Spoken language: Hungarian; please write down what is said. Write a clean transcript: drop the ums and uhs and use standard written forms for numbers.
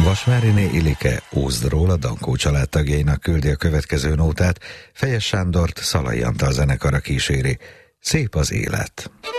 Vasváriné Ilike Ózdról, a Dankó család tagjainak küldi a következő nótát, Fejes Sándort Szalai Antal zenekara kíséri. Szép az élet.